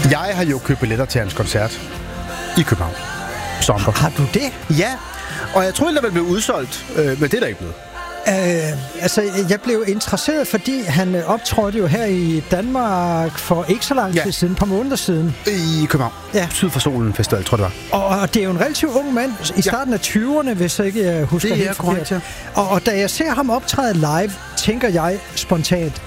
Jeg har jo købt billetter til hans koncert i København. Sommer. Har du det? Ja, og jeg troede, der ville blive udsolgt, men det er der ikke blevet. Jeg blev interesseret, fordi han optrådte jo her i Danmark for ikke så lang tid siden, et par måneder siden. I København. Ja. Syd for Solen Festival, tror jeg det var. Og det er jo en relativt ung mand, i starten af 20'erne, hvis jeg ikke husker det helt er korrekt, forkert. Og da jeg ser ham optræde live, tænker jeg spontant,